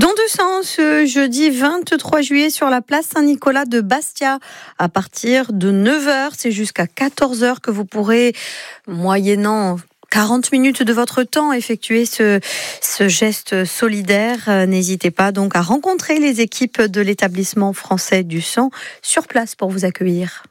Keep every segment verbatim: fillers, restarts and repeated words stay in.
Don de sang ce jeudi vingt-trois juillet sur la place Saint-Nicolas de Bastia. À partir de neuf heures, c'est jusqu'à quatorze heures que vous pourrez, moyennant quarante minutes de votre temps, effectuer ce, ce geste solidaire. N'hésitez pas donc à rencontrer les équipes de l'établissement français du sang sur place pour vous accueillir.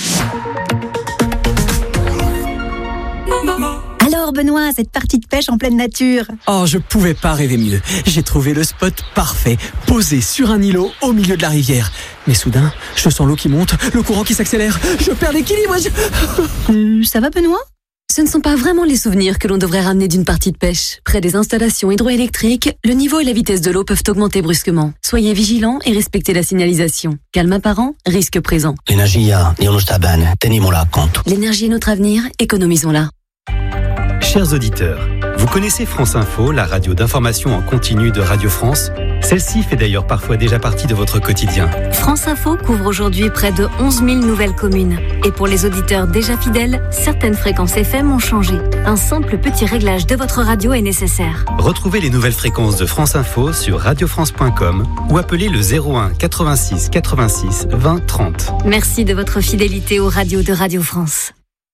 Alors Benoît, cette partie de pêche en pleine nature. Oh, je pouvais pas rêver mieux. J'ai trouvé le spot parfait, posé sur un îlot au milieu de la rivière. Mais soudain, je sens l'eau qui monte, le courant qui s'accélère. Je perds l'équilibre. Je... Euh, ça va Benoît ? Ce ne sont pas vraiment les souvenirs que l'on devrait ramener d'une partie de pêche. Près des installations hydroélectriques, le niveau et la vitesse de l'eau peuvent augmenter brusquement. Soyez vigilants et respectez la signalisation. Calme apparent, risque présent. L'energia è uno stabile, tenimolo a conto. L'énergie est notre avenir, économisons-la. Chers auditeurs, vous connaissez France Info, la radio d'information en continu de Radio France ? Celle-ci fait d'ailleurs parfois déjà partie de votre quotidien. France Info couvre aujourd'hui près de onze mille nouvelles communes. Et pour les auditeurs déjà fidèles, certaines fréquences F M ont changé. Un simple petit réglage de votre radio est nécessaire. Retrouvez les nouvelles fréquences de France Info sur radio france point com ou appelez le zéro un quatre-vingt-six quatre-vingt-six vingt trente. Merci de votre fidélité aux radios de Radio France.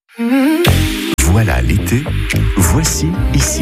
Voilà l'été, voici Ici.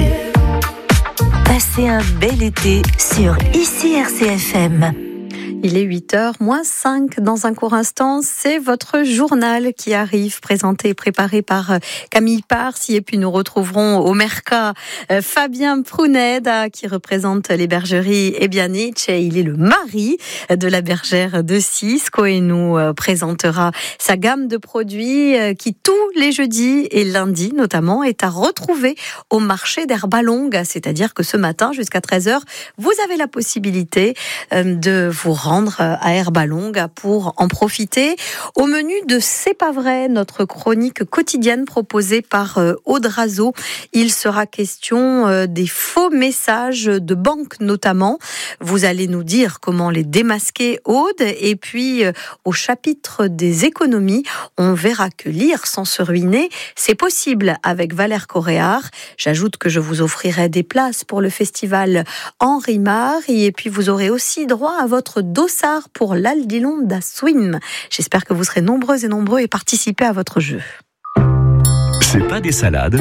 Passez un bel été sur Ici R C F M. Il est huit heures moins cinq. Dans un court instant, c'est votre journal qui arrive, présenté et préparé par Camille Parsi. Et puis nous retrouverons au Mercat Fabien Pruneda qui représente les bergeries Ebianic. Il est le mari de la bergère de Cisco et nous présentera sa gamme de produits qui tous les jeudis et lundis notamment est à retrouver au marché d'Herbalongue. C'est-à-dire que ce matin jusqu'à treize heures, vous avez la possibilité de vous rendre à Herbalongue pour en profiter. Au menu de C'est pas vrai, notre chronique quotidienne proposée par Aude Razo, il sera question des faux messages de banque notamment. Vous allez nous dire comment les démasquer, Aude. Et puis au chapitre des économies, on verra que lire sans se ruiner, c'est possible avec Valère Coréard. J'ajoute que je vous offrirai des places pour le festival Henri Marre et puis vous aurez aussi droit à votre dossard pour l'Aldilon da Swim. J'espère que vous serez nombreux et nombreux et participer à votre jeu. C'est pas des salades.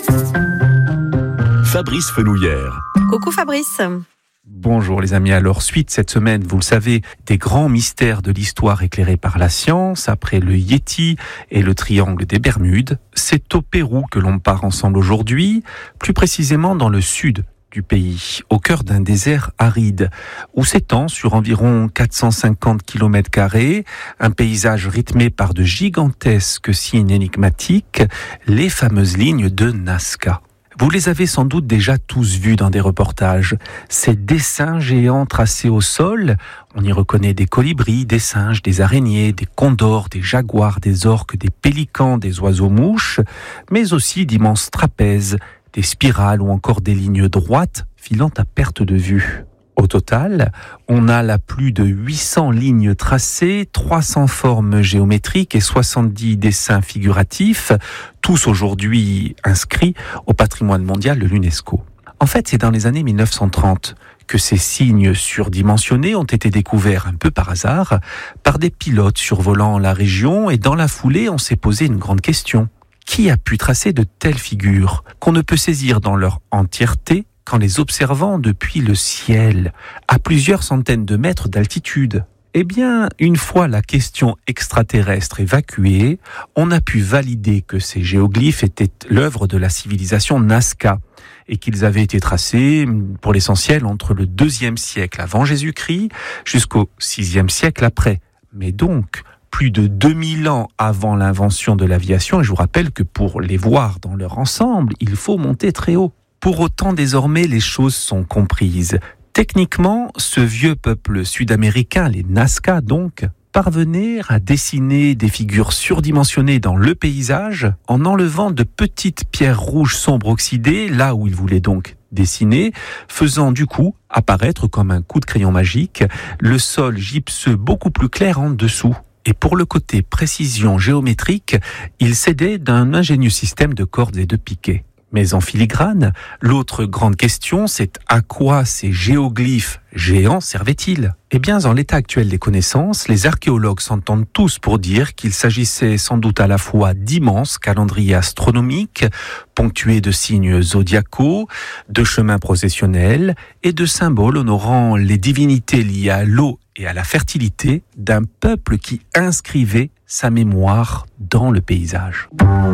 Fabrice Fenouillère. Coucou Fabrice. Bonjour les amis, alors suite cette semaine, vous le savez, des grands mystères de l'histoire éclairés par la science, après le Yéti et le triangle des Bermudes, c'est au Pérou que l'on part ensemble aujourd'hui, plus précisément dans le sud du pays, au cœur d'un désert aride, où s'étend sur environ quatre cent cinquante kilomètres carrés, un paysage rythmé par de gigantesques signes énigmatiques, les fameuses lignes de Nazca. Vous les avez sans doute déjà tous vus dans des reportages. Ces dessins géants tracés au sol, on y reconnaît des colibris, des singes, des araignées, des condors, des jaguars, des orques, des pélicans, des oiseaux-mouches, mais aussi d'immenses trapèzes, des spirales ou encore des lignes droites filant à perte de vue. Au total, on a là plus de huit cents lignes tracées, trois cents formes géométriques et soixante-dix dessins figuratifs, tous aujourd'hui inscrits au patrimoine mondial de l'UNESCO. En fait, c'est dans les années mille neuf cent trente que ces signes surdimensionnés ont été découverts un peu par hasard par des pilotes survolant la région et dans la foulée, on s'est posé une grande question. Qui a pu tracer de telles figures qu'on ne peut saisir dans leur entièreté qu'en les observant depuis le ciel, à plusieurs centaines de mètres d'altitude? Eh bien, une fois la question extraterrestre évacuée, on a pu valider que ces géoglyphes étaient l'œuvre de la civilisation Nazca et qu'ils avaient été tracés, pour l'essentiel, entre le deuxième siècle avant Jésus-Christ jusqu'au sixième siècle après. Mais donc, plus de deux mille ans avant l'invention de l'aviation, et je vous rappelle que pour les voir dans leur ensemble, il faut monter très haut. Pour autant, désormais, les choses sont comprises. Techniquement, ce vieux peuple sud-américain, les Nazca donc, parvenait à dessiner des figures surdimensionnées dans le paysage en enlevant de petites pierres rouges sombres oxydées, là où ils voulaient donc dessiner, faisant du coup apparaître comme un coup de crayon magique le sol gypseux beaucoup plus clair en dessous. Et pour le côté précision géométrique, il s'aidait d'un ingénieux système de cordes et de piquets. Mais en filigrane, l'autre grande question, c'est à quoi ces géoglyphes géants servaient-ils ? Eh bien, en l'état actuel des connaissances, les archéologues s'entendent tous pour dire qu'il s'agissait sans doute à la fois d'immenses calendriers astronomiques, ponctués de signes zodiacaux, de chemins processionnels et de symboles honorant les divinités liées à l'eau et à la fertilité d'un peuple qui inscrivait sa mémoire dans le paysage.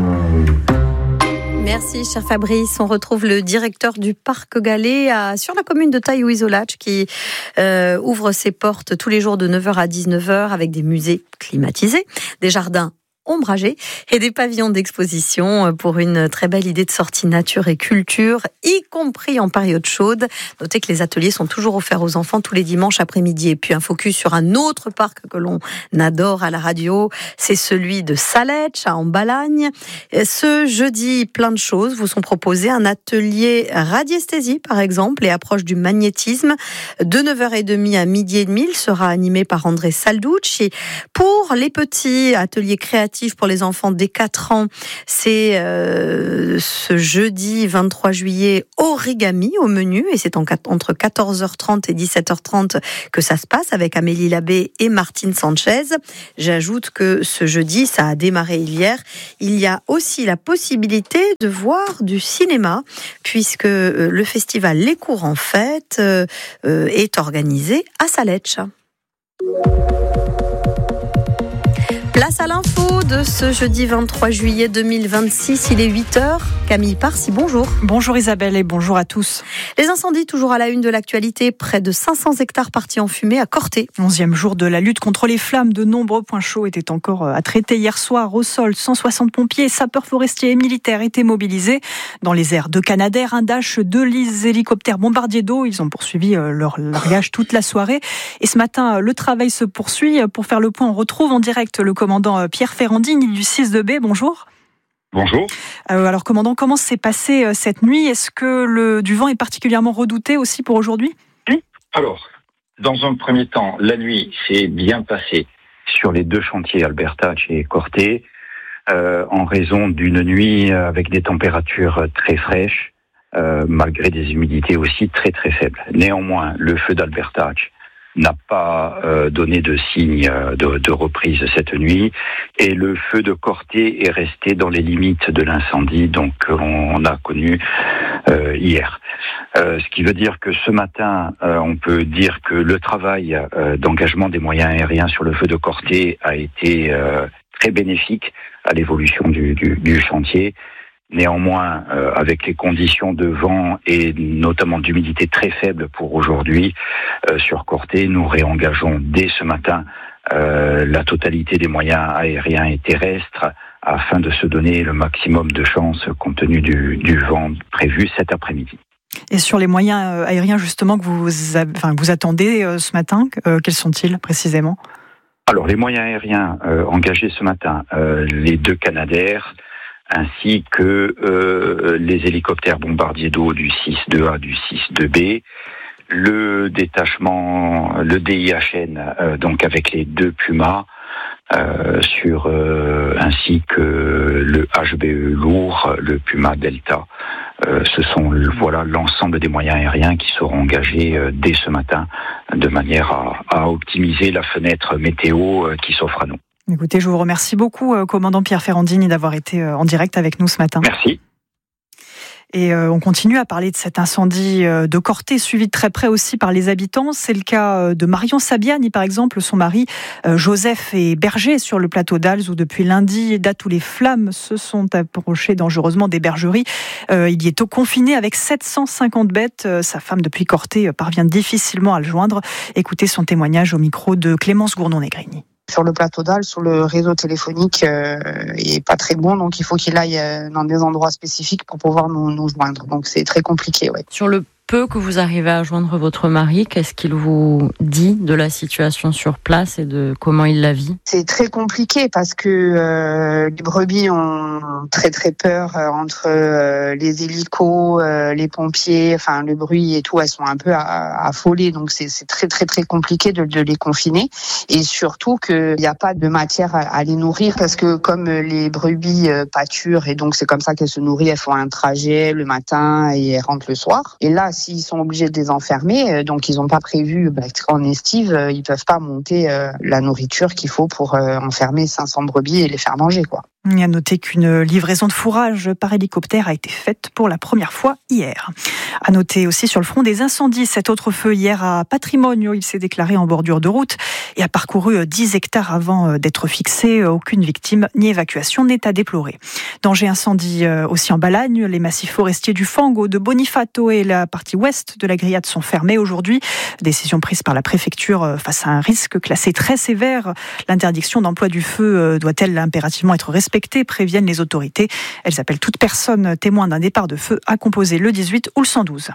Merci, cher Fabrice. On retrouve le directeur du Parc Galets à, sur la commune de Taillou-Isolacq qui euh, ouvre ses portes tous les jours de neuf heures à dix-neuf heures avec des musées climatisés, des jardins ombragés et des pavillons d'exposition pour une très belle idée de sortie nature et culture, y compris en période chaude. Notez que les ateliers sont toujours offerts aux enfants tous les dimanches après-midi. Et puis un focus sur un autre parc que l'on adore à la radio, c'est celui de Saletch, à Ambalagne. Ce jeudi, plein de choses vous sont proposées. Un atelier radiesthésie, par exemple, et approche du magnétisme. De neuf heures trente à midi et demi, il sera animé par André Salducci. Pour les petits ateliers créatifs pour les enfants dès quatre ans, c'est euh, ce jeudi vingt-trois juillet origami au menu et c'est en, entre quatorze heures trente et dix-sept heures trente que ça se passe avec Amélie Labbé et Martine Sanchez. J'ajoute que ce jeudi, ça a démarré hier, il y a aussi la possibilité de voir du cinéma puisque le festival Les Cours en Fête euh, est organisé à Saletch. Place à l'info de ce jeudi vingt-trois juillet deux mille vingt-six, il est huit heures. Camille Parsi, bonjour. Bonjour Isabelle et bonjour à tous. Les incendies toujours à la une de l'actualité, près de cinq cents hectares partis en fumée à Corté. Onzième jour de la lutte contre les flammes, de nombreux points chauds étaient encore à traiter hier soir au sol. cent soixante pompiers, sapeurs forestiers et militaires étaient mobilisés. Dans les airs de Canadair, un Dash, deux hélicoptères bombardiers d'eau. Ils ont poursuivi leur largage toute la soirée. Et ce matin, le travail se poursuit. Pour faire le point, on retrouve en direct le commandant Pierre Ferrandini du six deux B. Bonjour. Bonjour. Euh, alors commandant, comment s'est passée euh, cette nuit ? Est-ce que le du vent est particulièrement redouté aussi pour aujourd'hui ? Oui. Alors, dans un premier temps, la nuit s'est bien passée sur les deux chantiers Albertach et Corté, euh, en raison d'une nuit avec des températures très fraîches, euh, malgré des humidités aussi très très faibles. Néanmoins, le feu d'Albertach n'a pas euh, donné de signe de, de reprise cette nuit et le feu de Corté est resté dans les limites de l'incendie donc on a connu euh, hier. Euh, ce qui veut dire que ce matin, euh, on peut dire que le travail euh, d'engagement des moyens aériens sur le feu de Corté a été euh, très bénéfique à l'évolution du, du, du chantier. Néanmoins, euh, avec les conditions de vent et notamment d'humidité très faible pour aujourd'hui, euh, sur Corté, nous réengageons dès ce matin euh, la totalité des moyens aériens et terrestres afin de se donner le maximum de chances compte tenu du, du vent prévu cet après-midi. Et sur les moyens aériens justement que vous, enfin, vous attendez euh, ce matin, euh, quels sont-ils précisément ? Alors les moyens aériens euh, engagés ce matin, euh, les deux Canadair, ainsi que euh, les hélicoptères bombardiers d'eau du six deux A, du six deux B, le détachement, le D I H N, euh, donc avec les deux Pumas, euh, sur euh, ainsi que le H B E lourd, le Puma Delta. Euh, ce sont voilà l'ensemble des moyens aériens qui seront engagés euh, dès ce matin, de manière à, à optimiser la fenêtre météo euh, qui s'offre à nous. Écoutez, je vous remercie beaucoup, euh, commandant Pierre Ferrandini, d'avoir été euh, en direct avec nous ce matin. Merci. Et euh, on continue à parler de cet incendie euh, de Corté, suivi de très près aussi par les habitants. C'est le cas euh, de Marion Sabiani, par exemple. Son mari, euh, Joseph, est berger sur le plateau d'Alze, où depuis lundi, date où les flammes se sont approchées dangereusement des bergeries. Euh, il y est confiné avec sept cent cinquante bêtes. Euh, sa femme, depuis Corté, parvient difficilement à le joindre. Écoutez son témoignage au micro de Clémence Gourdon-Negrini. Sur le plateau d'Alze, sur le réseau téléphonique, euh, est pas très bon, donc il faut qu'il aille euh, dans des endroits spécifiques pour pouvoir nous, nous joindre. Donc c'est très compliqué, ouais. Sur le peu que vous arrivez à joindre votre mari, qu'est-ce qu'il vous dit de la situation sur place et de comment il la vit ? C'est très compliqué parce que euh, les brebis ont très très peur euh, entre euh, les hélicos, euh, les pompiers, enfin le bruit et tout, elles sont un peu affolées, donc c'est, c'est très très très compliqué de, de les confiner, et surtout qu'il n'y a pas de matière à, à les nourrir parce que comme les brebis euh, pâturent et donc c'est comme ça qu'elles se nourrissent, elles font un trajet le matin et elles rentrent le soir. Et là, s'ils sont obligés de les enfermer, euh, donc ils n'ont pas prévu, bah, en estive, euh, ils peuvent pas monter euh, la nourriture qu'il faut pour euh, enfermer cinq cents brebis et les faire manger, quoi. Il y a noté qu'une livraison de fourrage par hélicoptère a été faite pour la première fois hier. À noter aussi sur le front des incendies, cet autre feu hier à Patrimonio, il s'est déclaré en bordure de route et a parcouru dix hectares avant d'être fixé. Aucune victime ni évacuation n'est à déplorer. Danger incendie aussi en Balagne, les massifs forestiers du Fango, de Bonifato et la partie ouest de la Grillade sont fermés aujourd'hui. Décision prise par la préfecture face à un risque classé très sévère. L'interdiction d'emploi du feu doit-elle impérativement être respectée ? Préviennent les autorités. Elles appellent toute personne témoin d'un départ de feu à composer le dix-huit ou le cent douze.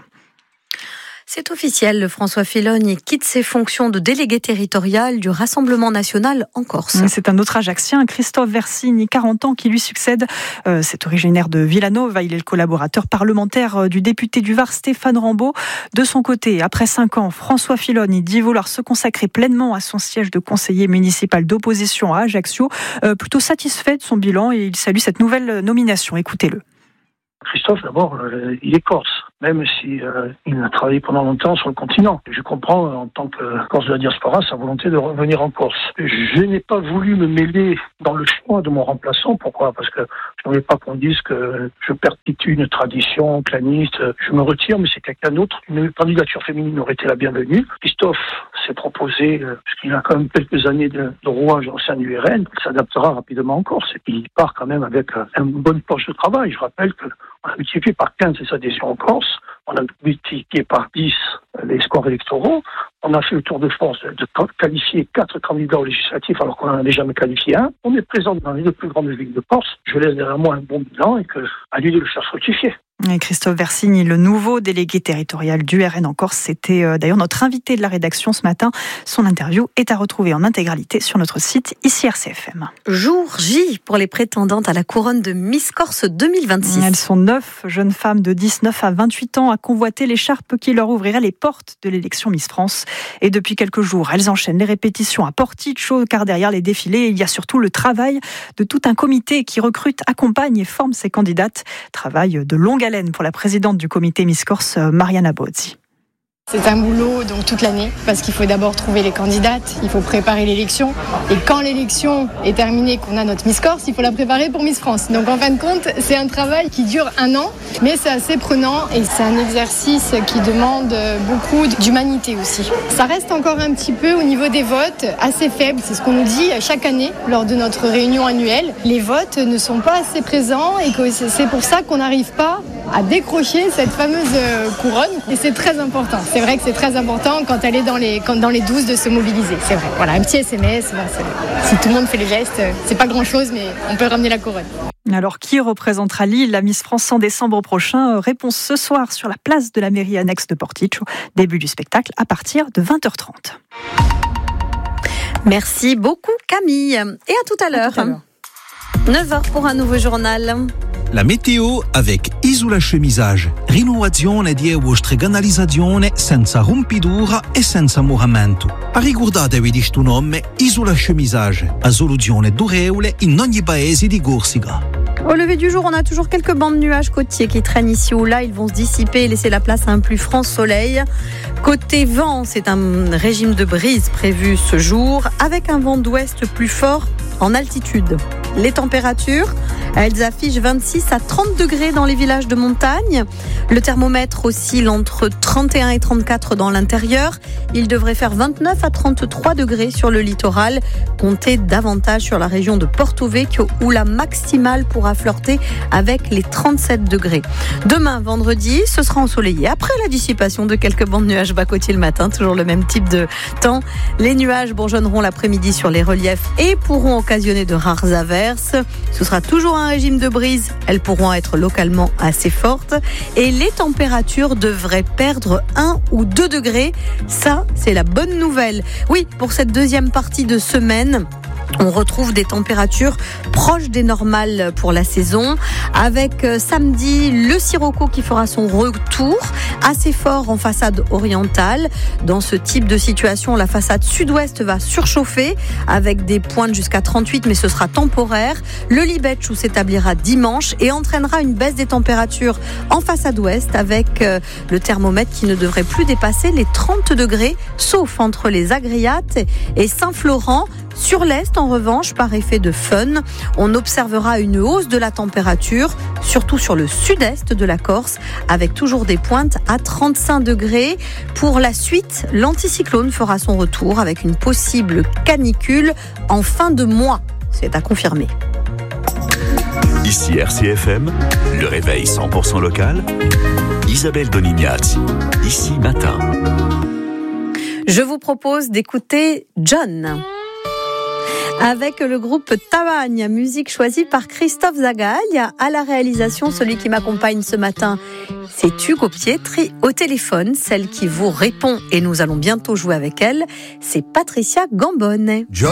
C'est officiel, François Fillogne quitte ses fonctions de délégué territorial du Rassemblement national en Corse. C'est un autre Ajaxien, Christophe Versini, quarante ans, qui lui succède. Euh, c'est originaire de Villanova, il est le collaborateur parlementaire du député du Var, Stéphane Rambaud. De son côté, après cinq ans, François Fillogne dit vouloir se consacrer pleinement à son siège de conseiller municipal d'opposition à Ajaccio. Euh, plutôt satisfait de son bilan et il salue cette nouvelle nomination. Écoutez-le. Christophe, d'abord, euh, il est corse, même si euh, il a travaillé pendant longtemps sur le continent. Je comprends, en tant que Corse de la diaspora, sa volonté de revenir en Corse. Je n'ai pas voulu me mêler dans le choix de mon remplaçant. Pourquoi ? Parce que je ne voulais pas qu'on dise que je perpétue une tradition claniste. Je me retire, mais c'est quelqu'un d'autre. Une candidature féminine aurait été la bienvenue. Christophe s'est proposé, euh, puisqu'il a quand même quelques années de, de rouage au sein du R N, il s'adaptera rapidement en Corse. Et puis il part quand même avec euh, une bonne poche de travail. Je rappelle que on a multiplié par quinze les adhésions en Corse, on a multiplié par dix les scores électoraux, on a fait le tour de force de qualifier quatre candidats aux législatifs alors qu'on n'en avait jamais qualifié un. On est présent dans les deux plus grandes villes de Corse. Je laisse derrière moi un bon bilan et que, à lui de le faire fructifier. Et Christophe Versini, le nouveau délégué territorial du R N en Corse, c'était euh, d'ailleurs notre invité de la rédaction ce matin. Son interview est à retrouver en intégralité sur notre site ici R C F M. Jour J pour les prétendantes à la couronne de Miss Corse deux mille vingt-six. Elles sont neuf jeunes femmes de dix-neuf à vingt-huit ans à convoiter l'écharpe qui leur ouvrirait les portes de l'élection Miss France. Et depuis quelques jours, elles enchaînent les répétitions à Porticcio, car derrière les défilés, il y a surtout le travail de tout un comité qui recrute, accompagne et forme ces candidates. Travail de longue haleine pour la présidente du comité Miss Corse, Mariana Bozzi. C'est un boulot donc toute l'année parce qu'il faut d'abord trouver les candidates, il faut préparer l'élection et quand l'élection est terminée, qu'on a notre Miss Corse, il faut la préparer pour Miss France. Donc en fin de compte, c'est un travail qui dure un an, mais c'est assez prenant et c'est un exercice qui demande beaucoup d'humanité aussi. Ça reste encore un petit peu au niveau des votes assez faible, c'est ce qu'on nous dit chaque année lors de notre réunion annuelle. Les votes ne sont pas assez présents et que c'est pour ça qu'on n'arrive pas à décrocher cette fameuse couronne et c'est très important. C'est vrai que c'est très important quand elle est dans les, quand dans les douze de se mobiliser, c'est vrai. Voilà, un petit S M S, ben si tout le monde fait les gestes, c'est pas grand chose, mais on peut ramener la couronne. Alors, qui représentera Lille, la Miss France en décembre prochain ? Réponse ce soir sur la place de la mairie annexe de Porticcio. Début du spectacle à partir de vingt heures trente. Merci beaucoup Camille. Et à tout à l'heure. À neuf heures pour un nouveau journal. La météo avec Isola Chemisage. Rinnovazione di e streganalizzazione senza rompitura e senza muramento. Ricordatevi di sto nome Isola Chemisage. A soluzione durevole in ogni paese di Corsica. Au lever du jour, on a toujours quelques bancs de nuages côtiers qui traînent ici ou là. Ils vont se dissiper et laisser la place à un plus franc soleil. Côté vent, c'est un régime de brise prévu ce jour, avec un vent d'ouest plus fort en altitude. Les températures, elles affichent vingt-six à trente degrés dans les villages de montagne. Le thermomètre oscille entre trente et un et trente-quatre dans l'intérieur. Il devrait faire vingt-neuf à trente-trois degrés sur le littoral. Comptez davantage sur la région de Porto Vecchio où la maximale pourra flirter avec les trente-sept degrés. Demain, vendredi, ce sera ensoleillé. Après la dissipation de quelques bancs de nuages bas-côtiers le matin, toujours le même type de temps. Les nuages bourgeonneront l'après-midi sur les reliefs et pourront occasionner de rares averses. averses. Ce sera toujours un régime de brise. Elles pourront être localement assez fortes. Et les températures devraient perdre un ou deux degrés. Ça, c'est la bonne nouvelle. Oui, pour cette deuxième partie de semaine, on retrouve des températures proches des normales pour la saison, avec euh, samedi le sirocco qui fera son retour, assez fort en façade orientale. Dans ce type de situation, la façade sud-ouest va surchauffer avec des pointes jusqu'à trente-huit, mais ce sera temporaire. Le Libetchou s'établira dimanche et entraînera une baisse des températures en façade ouest, avec euh, le thermomètre qui ne devrait plus dépasser les trente degrés, sauf entre les Agriates et Saint-Florent. Sur l'Est, en revanche, par effet de fun, on observera une hausse de la température, surtout sur le sud-est de la Corse, avec toujours des pointes à trente-cinq degrés. Pour la suite, l'anticyclone fera son retour avec une possible canicule en fin de mois. C'est à confirmer. Ici R C F M, le réveil cent pour cent local. Isabelle Donignazzi, ici matin. Je vous propose d'écouter John avec le groupe Tabagne, musique choisie par Christophe Zagaille. À la réalisation, celui qui m'accompagne ce matin, c'est Hugo Pietri. Au téléphone, celle qui vous répond, et nous allons bientôt jouer avec elle, c'est Patricia Gambone.